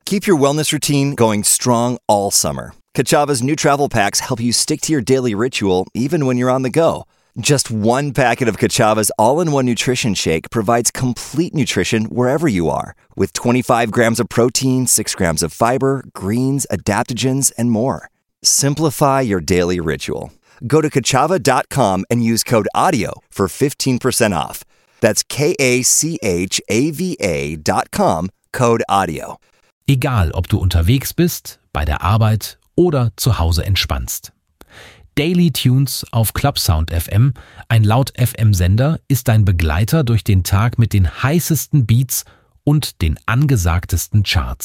Keep your wellness routine going strong all summer. Kachava's new travel packs help you stick to your daily ritual even when you're on the go. Just one packet of Kachava's all-in-one nutrition shake provides complete nutrition wherever you are, with 25 grams of protein, 6 grams of fiber, greens, adaptogens, and more. Simplify your daily ritual. Go to Kachava.com and use code AUDIO for 15% off. That's KACHAVA.com, code AUDIO. Egal, ob du unterwegs bist, bei der Arbeit oder zu Hause entspannst. Daily Tunes auf Clubsound FM, ein Laut-FM-Sender, ist dein Begleiter durch den Tag mit den heißesten Beats und den angesagtesten Charts.